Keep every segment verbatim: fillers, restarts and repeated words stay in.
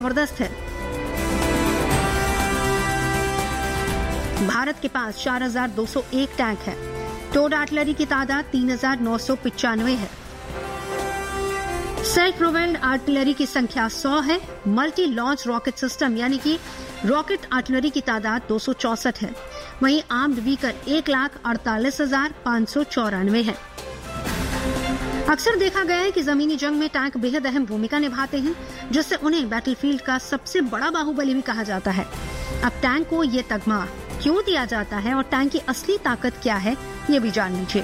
जबरदस्त है। भारत के पास चार हजार दो सौ एक टैंक है। टोड आर्टिलरी की तादाद तीन हजार नौ सौ पिचानवे है। सेल्फ प्रोपेल्ड आर्टिलरी की संख्या सौ है। मल्टी लॉन्च रॉकेट सिस्टम यानी कि रॉकेट आर्टिलरी की तादाद दो सौ चौसठ है। वहीं आर्म्ड व्हीकल एक लाख अड़तालीस हजार पांच सौ चौरानवे है। अक्सर देखा गया है कि जमीनी जंग में टैंक बेहद अहम भूमिका निभाते हैं, जिससे उन्हें बैटलफील्ड का सबसे बड़ा बाहुबली भी कहा जाता है। अब टैंक को ये तगमा क्यों दिया जाता है और टैंक की असली ताकत क्या है, ये भी जान लीजिए।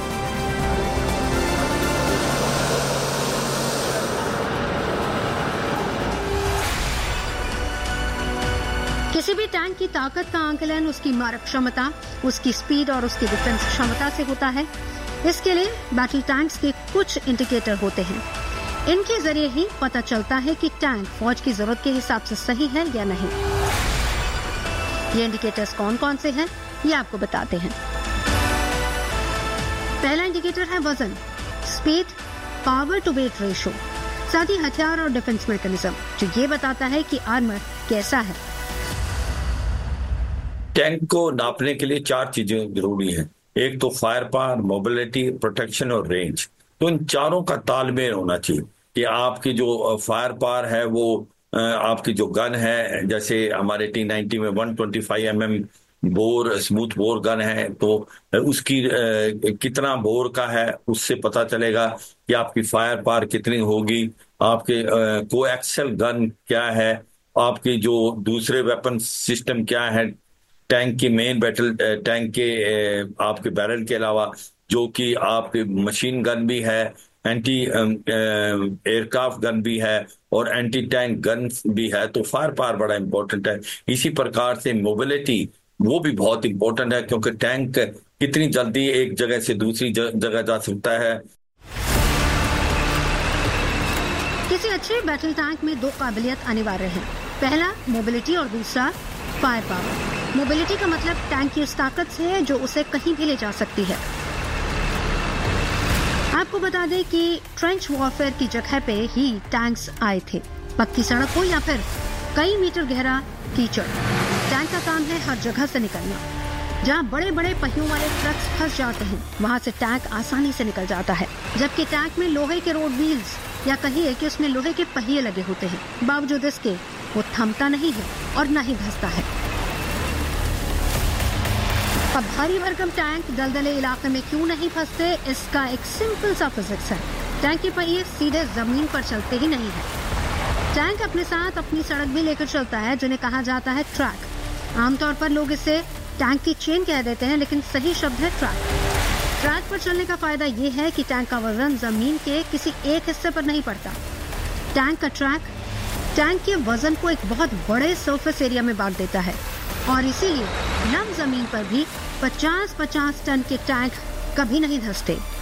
किसी भी टैंक की ताकत का आंकलन उसकी मारक क्षमता, उसकी स्पीड और उसकी डिफेंस क्षमता से होता है। इसके लिए बैटल टैंक्स के कुछ इंडिकेटर होते हैं। इनके जरिए ही पता चलता है कि टैंक फौज की जरूरत के हिसाब से सही है या नहीं। ये इंडिकेटर्स कौन कौन से हैं, ये आपको बताते हैं। पहला इंडिकेटर है वजन, speed, power to wait ratio, साथ ही हथियार और डिफेंस मैकेनिज्म, जो ये बताता है कि आर्मर कैसा है। टैंक को नापने के लिए चार चीजें जरूरी हैं। एक तो फायर पावर, मोबिलिटी, प्रोटेक्शन और रेंज। तो इन चारों का तालमेल होना चाहिए कि आपकी जो फायर पावर है वो आपकी जो गन है, जैसे हमारे टी नाइंटी में one twenty five M M bore smooth bore gun है, तो उसकी कितना बोर का है उससे पता चलेगा कि आपकी फायर पावर कितनी होगी। आपके कोएक्सियल गन क्या है, आपकी जो दूसरे वेपन सिस्टम क्या है, टैंक की मेन बैटल टैंक के आपके बैरल के अलावा जो कि आपके मशीन गन भी है, एंटी एयरक्राफ्ट गन भी है और एंटी टैंक गन भी है। तो फायर पावर बड़ा इंपॉर्टेंट है। इसी प्रकार से मोबिलिटी वो भी बहुत इंपॉर्टेंट है, क्योंकि टैंक कितनी जल्दी एक जगह से दूसरी जगह जा सकता है। किसी अच्छे बैटल टैंक में दो काबिलियत अनिवार्य है। पहला मोबिलिटी और दूसरा फायर पावर। मोबिलिटी का मतलब टैंक की उस ताकत से है जो उसे कहीं भी ले जा सकती है। आपको बता दें कि ट्रेंच वॉरफेयर की जगह पे ही टैंक्स आए थे। पक्की सड़क हो या फिर कई मीटर गहरा कीचड़, टैंक का काम है हर जगह से निकलना। जहाँ बड़े बड़े पहियों वाले ट्रक्स फंस जाते हैं, वहाँ से टैंक आसानी से निकल जाता है। जबकि टैंक में लोहे के रोड व्हील्स या कहिए कि उसमें लोहे के पहिए लगे होते हैं, बावजूद इसके वो थमता नहीं है और न ही धंसता है। अब भारी भरकम टैंक दलदले इलाके में क्यों नहीं फंसते, इसका एक सिंपल सा फिजिक्स है। टैंक के पहिए सीधे जमीन पर चलते ही नहीं है। टैंक अपने साथ अपनी सड़क भी लेकर चलता है, जिन्हें कहा जाता है ट्रैक। आमतौर पर लोग इसे टैंक की चेन कह देते हैं, लेकिन सही शब्द है ट्रैक। ट्रैक पर चलने का फायदा ये है कि टैंक का वजन जमीन के किसी एक हिस्से पर नहीं पड़ता। टैंक का ट्रैक टैंक के वजन को एक बहुत बड़े सरफेस एरिया में बांट देता है और इसीलिए नम जमीन पर भी पचास पचास टन के टैंक कभी नहीं धंसते।